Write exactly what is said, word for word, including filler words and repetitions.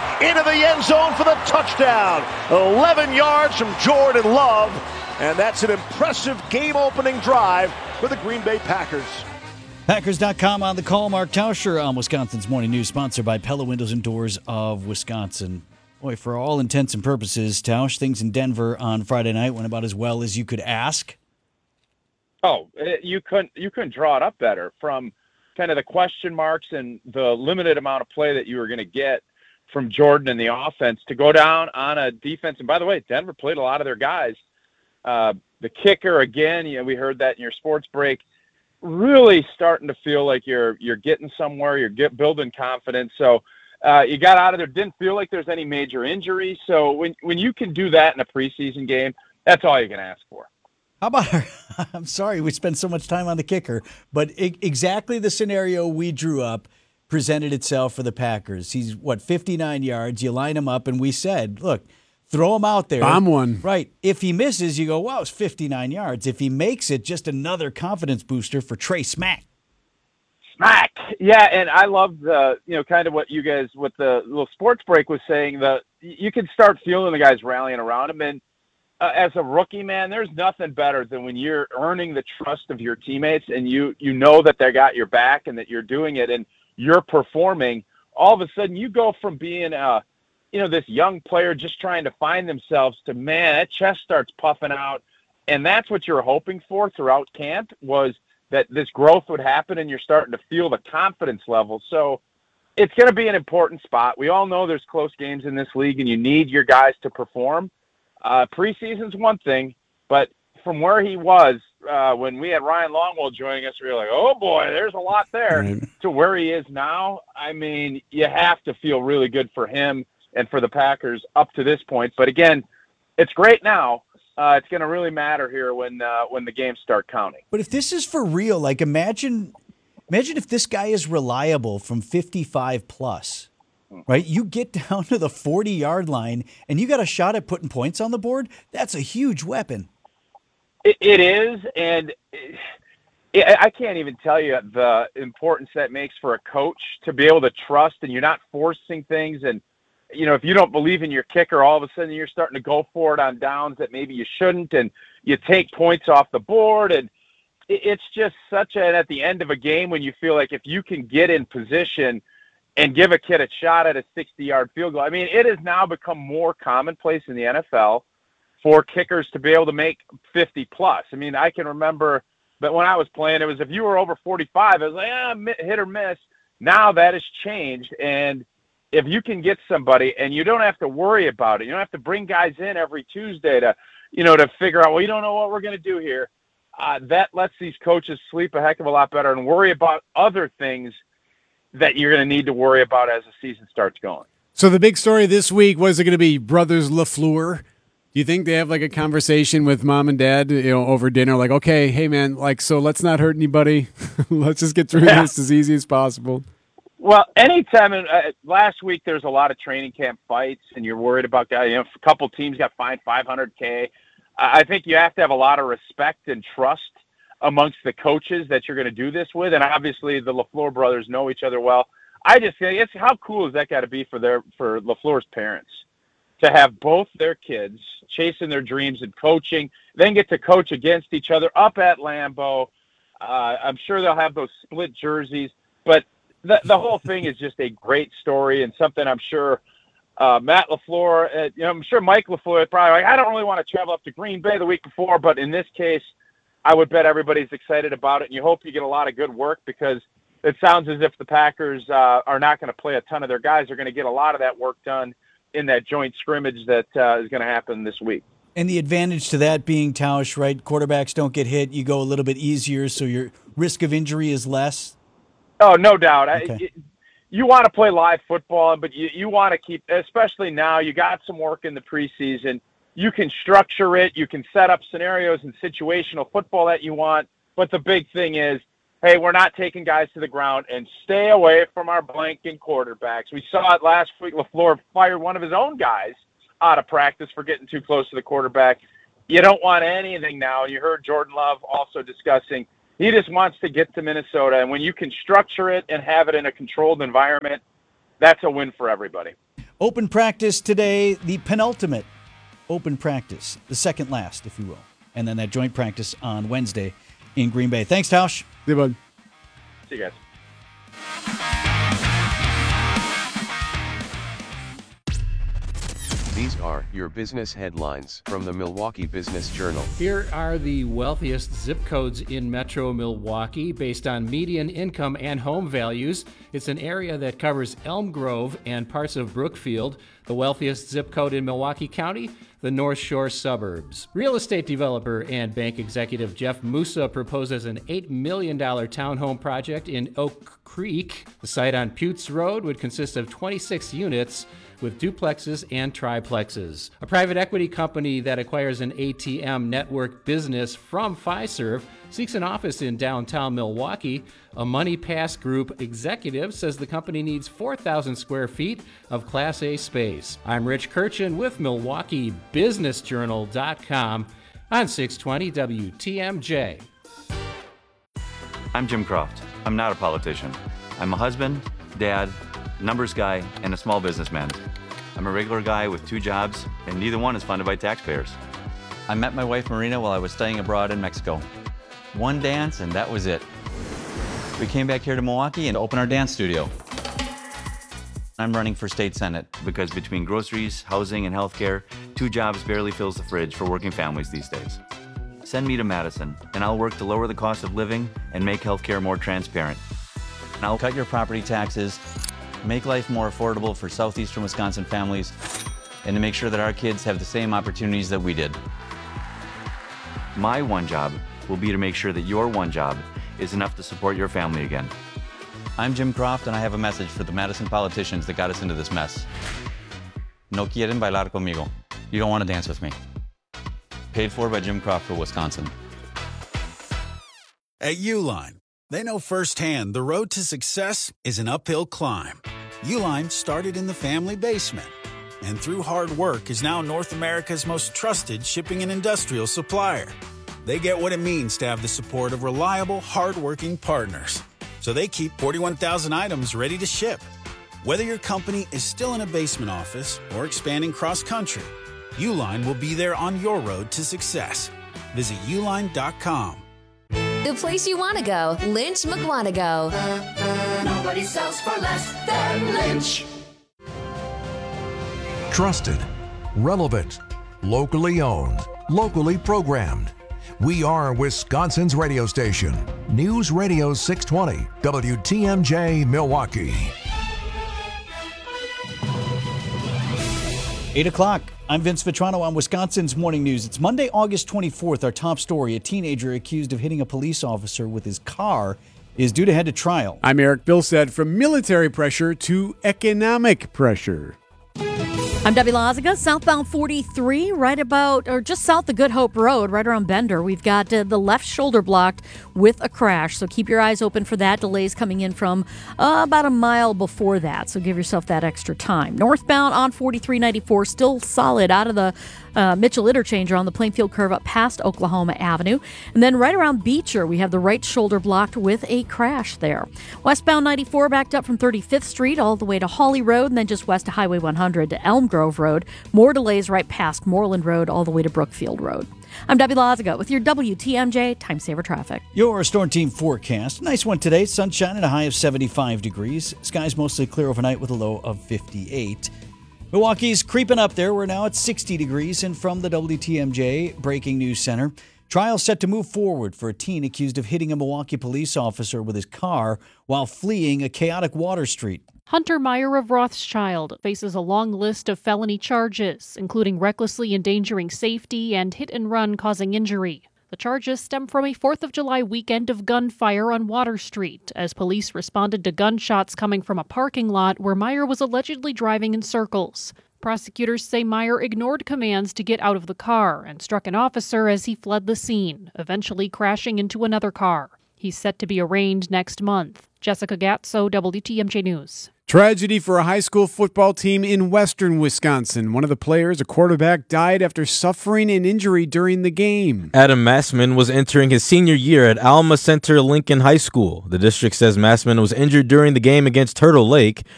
into the end zone for the touchdown. eleven yards from Jordan Love, and that's an impressive game-opening drive for the Green Bay Packers. Packers dot com on the call. Mark Tauscher on Wisconsin's Morning News, sponsored by Pella Windows and Doors of Wisconsin. Boy, for all intents and purposes, Tausch, things in Denver on Friday night went about as well as you could ask. Oh, you couldn't you couldn't draw it up better from kind of the question marks and the limited amount of play that you were going to get from Jordan and the offense to go down on a defense. And by the way, Denver played a lot of their guys. Uh, the kicker, again, you know, we heard that in your sports break, really starting to feel like you're you're getting somewhere, you're get, building confidence. So uh, you got out of there, didn't feel like there's any major injuries. So when when you can do that in a preseason game, that's all you can ask for. How about our, I'm sorry we spent so much time on the kicker, but I- exactly the scenario we drew up presented itself for the Packers. He's, what, fifty-nine yards. You line him up, and we said, look, throw him out there. Bomb one. Right. If he misses, you go, wow, it's fifty-nine yards. If he makes it, just another confidence booster for Trey Smack. Smack. Yeah, and I love the, you know, kind of what you guys, what the little sports break was saying, that you can start feeling the guys rallying around him. And Uh, as a rookie, man, there's nothing better than when you're earning the trust of your teammates and you you know that they got your back and that you're doing it and you're performing. All of a sudden, you go from being a, you know, this young player just trying to find themselves to, man, that chest starts puffing out, and that's what you're hoping for throughout camp, was that this growth would happen and you're starting to feel the confidence level. So it's going to be an important spot. We all know there's close games in this league, and you need your guys to perform. Uh, preseason's one thing, but from where he was uh, when we had Ryan Longwell joining us, we were like, oh, boy, there's a lot there. Right. To where he is now, I mean, you have to feel really good for him and for the Packers up to this point. But, again, it's great now. Uh, it's going to really matter here when uh, when the games start counting. But if this is for real, like imagine, imagine if this guy is reliable from fifty-five plus. Right, you get down to the forty-yard line, and you got a shot at putting points on the board. That's a huge weapon. It, it is, and it, it, I can't even tell you the importance that makes for a coach to be able to trust, and you're not forcing things. And you know, if you don't believe in your kicker, all of a sudden you're starting to go for it on downs that maybe you shouldn't, and you take points off the board. And it, it's just such a, at the end of a game when you feel like if you can get in position and give a kid a shot at a sixty-yard field goal. I mean, it has now become more commonplace in the N F L for kickers to be able to make fifty plus. I mean, I can remember that when I was playing, it was if you were over forty-five, it was like, ah, hit or miss. Now that has changed, and if you can get somebody and you don't have to worry about it, you don't have to bring guys in every Tuesday to, you know, to figure out, well, you don't know what we're going to do here. Uh, that lets these coaches sleep a heck of a lot better and worry about other things that you're going to need to worry about as the season starts going. So the big story this week, was it going to be brothers LaFleur? Do you think they have like a conversation with mom and dad, you know, over dinner? Like, okay, hey man, like, so let's not hurt anybody. Let's just get through yeah. this as easy as possible. Well, anytime, uh, last week there's a lot of training camp fights and you're worried about guys, you know, a couple teams got fined five hundred K. I think you have to have a lot of respect and trust amongst the coaches that you're going to do this with. And obviously the LaFleur brothers know each other well. I just think it's how cool has that got to be for their, for LaFleur's parents to have both their kids chasing their dreams and coaching, then get to coach against each other up at Lambeau. Uh, I'm sure they'll have those split jerseys, but the, the whole thing is just a great story and something I'm sure uh, Matt LaFleur, uh, you know, I'm sure Mike LaFleur probably like, I don't really want to travel up to Green Bay the week before, but in this case, I would bet everybody's excited about it, and you hope you get a lot of good work because it sounds as if the Packers uh, are not going to play a ton of their guys. They're going to get a lot of that work done in that joint scrimmage that uh, is going to happen this week. And the advantage to that being, Tausch, right, quarterbacks don't get hit. You go a little bit easier, so your risk of injury is less. Oh, no doubt. Okay. I, you want to play live football, but you, you want to keep, especially now, you got some work in the preseason. You can structure it. You can set up scenarios and situational football that you want. But the big thing is, hey, we're not taking guys to the ground, and stay away from our blanking quarterbacks. We saw it last week. LaFleur fired one of his own guys out of practice for getting too close to the quarterback. You don't want anything now. You heard Jordan Love also discussing he just wants to get to Minnesota. And when you can structure it and have it in a controlled environment, that's a win for everybody. Open practice today, the penultimate open practice, the second last, if you will. And then that joint practice on Wednesday in Green Bay. Thanks, Tausch. See you, bud. See you guys. These are your business headlines from the Milwaukee Business Journal. Here are the wealthiest zip codes in Metro Milwaukee based on median income and home values. It's an area that covers Elm Grove and parts of Brookfield. The wealthiest zip code in Milwaukee County, the North Shore suburbs. Real estate developer and bank executive Jeff Musa proposes an eight million dollars townhome project in Oak Creek. The site on Putes Road would consist of twenty-six units with duplexes and triplexes. A private equity company that acquires an A T M network business from Fiserv seeks an office in downtown Milwaukee. A Money Pass Group executive says the company needs four thousand square feet of Class A space. I'm Rich Kirchen with Milwaukee Business Journal dot com on six twenty W T M J. I'm Jim Croft. I'm not a politician. I'm a husband, dad, numbers guy, and a small businessman. I'm a regular guy with two jobs, and neither one is funded by taxpayers. I met my wife Marina while I was studying abroad in Mexico. One dance, and that was it. We came back here to Milwaukee and opened our dance studio. I'm running for state senate. Because between groceries, housing, and healthcare, two jobs barely fills the fridge for working families these days. Send me to Madison, and I'll work to lower the cost of living and make healthcare more transparent. And I'll cut your property taxes, make life more affordable for southeastern Wisconsin families, and to make sure that our kids have the same opportunities that we did. My one job will be to make sure that your one job is enough to support your family again. I'm Jim Croft, and I have a message for the Madison politicians that got us into this mess. No quieren bailar conmigo. You don't want to dance with me. Paid for by Jim Croft for Wisconsin. At Uline, they know firsthand the road to success is an uphill climb. Uline started in the family basement, and through hard work is now North America's most trusted shipping and industrial supplier. They get what it means to have the support of reliable, hard-working partners. So they keep forty-one thousand items ready to ship. Whether your company is still in a basement office or expanding cross-country, Uline will be there on your road to success. Visit uline dot com. The place you want to go, Lynch McWanago. Nobody sells for less than Lynch. Trusted, relevant, locally owned, locally programmed. We are Wisconsin's radio station. News Radio six twenty, W T M J, Milwaukee. eight o'clock. I'm Vince Vitrano on Wisconsin's Morning News. It's Monday, August twenty-fourth. Our top story, a teenager accused of hitting a police officer with his car is due to head to trial. I'm Eric Bilstead. From military pressure to economic pressure. I'm Debbie Loziga, southbound forty-three, right about, or just south of Good Hope Road, right around Bender. We've got uh, the left shoulder blocked with a crash, so keep your eyes open for that. Delays coming in from uh, about a mile before that, so give yourself that extra time. Northbound on forty-three ninety-four, still solid out of the uh, Mitchell Interchange on the Plainfield curve up past Oklahoma Avenue. And then right around Beecher, we have the right shoulder blocked with a crash there. Westbound ninety-four backed up from thirty-fifth Street all the way to Hawley Road, and then just west of Highway one hundred to Elm Grove Road. More delays right past Moreland Road all the way to Brookfield Road. I'm Debbie Loziga with your W T M J Time Saver Traffic. Your Storm Team forecast. Nice one today. Sunshine and a high of seventy-five degrees. Skies mostly clear overnight with a low of fifty-eight. Milwaukee's creeping up there. We're now at sixty degrees. And from the W T M J Breaking News Center, trial set to move forward for a teen accused of hitting a Milwaukee police officer with his car while fleeing a chaotic Water Street. Hunter Meyer of Rothschild faces a long list of felony charges, including recklessly endangering safety and hit and run causing injury. The charges stem from a fourth of July weekend of gunfire on Water Street as police responded to gunshots coming from a parking lot where Meyer was allegedly driving in circles. Prosecutors say Meyer ignored commands to get out of the car and struck an officer as he fled the scene, eventually crashing into another car. He's set to be arraigned next month. Jessica Gatso, W T M J News. Tragedy for a high school football team in western Wisconsin. One of the players, a quarterback, died after suffering an injury during the game. Adam Massman was entering his senior year at Alma Center Lincoln High School. The district says Massman was injured during the game against Turtle Lake,